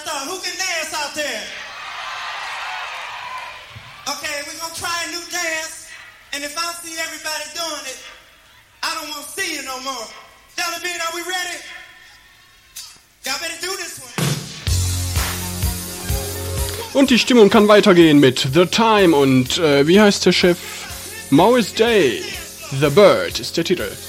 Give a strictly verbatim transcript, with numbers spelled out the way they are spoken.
start. Who can dance out there? Okay, we're gonna try a new dance, and if I see everybody doing it, I don't want to see you no more. Jelly Bean, are we ready? Y'all better do this one. Und die Stimmung kann weitergehen mit The Time und äh, wie heißt der Chef? Morris Day. The Bird ist der Titel.